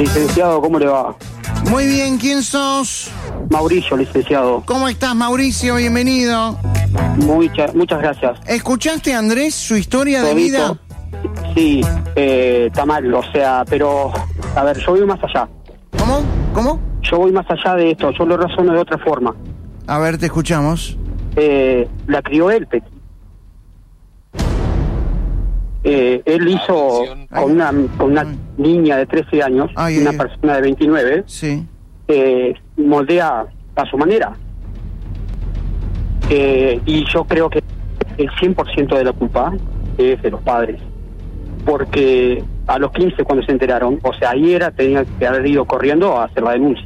Licenciado, ¿cómo le va? Muy bien, ¿quién sos? Mauricio, licenciado. ¿Cómo estás, Mauricio? Bienvenido. Muchas gracias. ¿Escuchaste, Andrés, su historia de vida? Sí, está mal, o sea, pero... A ver, yo voy más allá. ¿Cómo? Yo voy más allá de esto, yo lo razono de otra forma. A ver, te escuchamos. La crió él, Peti. Él hizo con una niña de 13 años, una persona de 29, sí. Moldea a su manera. Y yo creo que el 100% de la culpa es de los padres. Porque a los 15 cuando se enteraron, o sea, ahí tenía que haber ido corriendo a hacer la denuncia.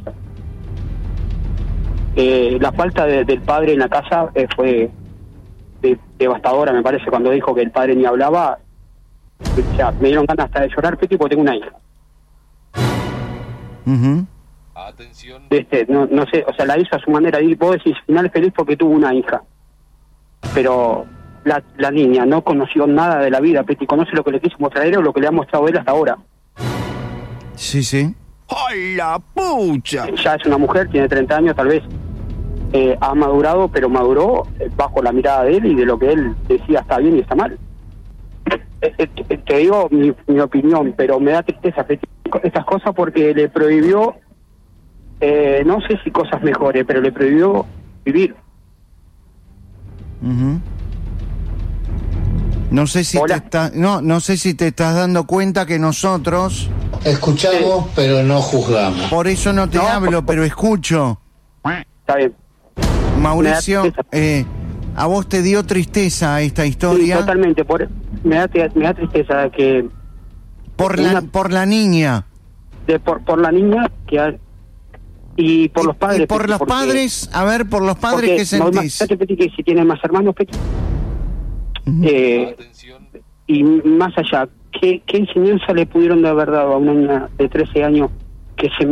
La falta del padre en la casa fue devastadora, me parece, cuando dijo que el padre ni hablaba. O sea, me dieron ganas hasta de llorar, Peti, porque tengo una hija. Atención. No sé, o sea, la hizo a su manera. Y vos decís, final feliz porque tuvo una hija. Pero la niña no conoció nada de la vida, Peti. Conoce lo que le quiso mostrar él o lo que le ha mostrado él hasta ahora. Sí. ¡Ay, la pucha! Ya es una mujer, tiene 30 años, tal vez ha madurado, pero maduró bajo la mirada de él y de lo que él decía está bien y está mal. Te digo mi opinión, pero me da tristeza estas cosas porque le prohibió, no sé si cosas mejores, pero le prohibió vivir. No sé si no sé si te estás dando cuenta que nosotros escuchamos, pero no juzgamos. Por eso no te hablo, pero escucho. Está bien. Mauricio, ¿a vos te dio tristeza esta historia? Sí, totalmente. Me da tristeza que... Por la niña. Por la niña y por los padres. Y por los padres, a ver, por los padres, ¿qué sentís? Peti, que si tiene más hermanos, Peti. Y más allá, ¿qué enseñanza le pudieron de haber dado a una niña de 13 años que se